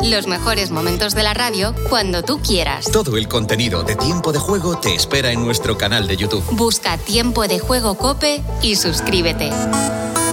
Los mejores momentos de la radio cuando tú quieras. Todo el contenido de Tiempo de Juego te espera en nuestro canal de YouTube. Busca Tiempo de Juego COPE y suscríbete.